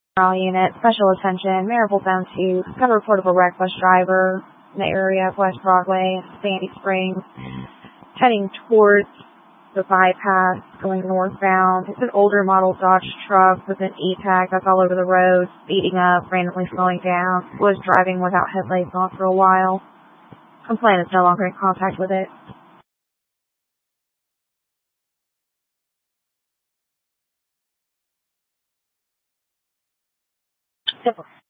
Unit, special attention, Maryville bound to have a reportable wreck bus driver in the area of West Broadway, Sandy Springs, heading towards the bypass, going northbound. It's an older model Dodge truck with an E-tag that's all over the road, speeding up, randomly slowing down, was driving without headlights on for a while. Complainant is no longer in contact with it. Simple.